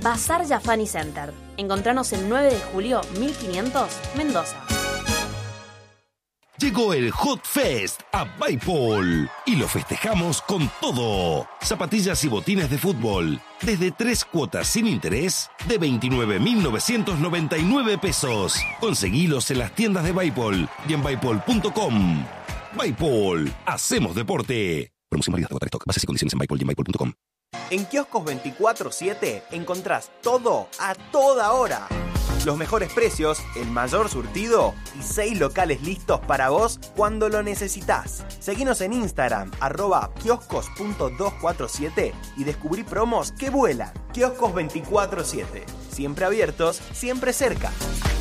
Bazar Yafani Center. Encontranos el 9 de julio 1500, Mendoza. Llegó el Hot Fest a Baipol y lo festejamos con todo. Zapatillas y botines de fútbol desde 3 cuotas sin interés de 29.999 pesos. Conseguilos en las tiendas de Baipol y en baipol.com. Baipol, hacemos deporte. Promoción válida hasta agotar stock. Bases y condiciones en Baipol y en baipol.com. En Kioscos 24/7 encontrás todo a toda hora. Los mejores precios, el mayor surtido y 6 locales listos para vos cuando lo necesitas. Seguinos en Instagram, @kioscos.247 y descubrí promos que vuelan. Kioscos 24/7. Siempre abiertos, siempre cerca.